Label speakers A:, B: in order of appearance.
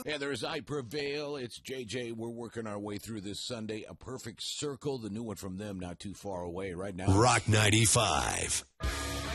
A: Yeah, there's I Prevail. It's JJ. We're working our way through this Sunday. A Perfect Circle, the new one from them, not too far away right now.
B: Rock 95.